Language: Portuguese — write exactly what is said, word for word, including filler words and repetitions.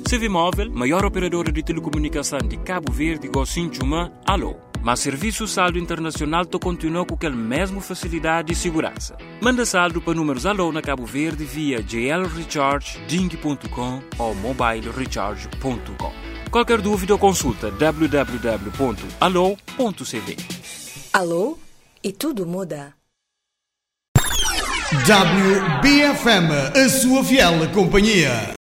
Civimóvel, maior operadora de telecomunicação de Cabo Verde, Gocinchuma, alô. Mas serviço saldo internacional to continua com aquela mesma facilidade e segurança. Manda saldo para números alô na Cabo Verde via j l recharge ding ponto com ou mobile recharge ponto com. Qualquer dúvida ou consulta w w w ponto alô ponto c v. Alô? E tudo muda. W B F M, a sua fiel companhia.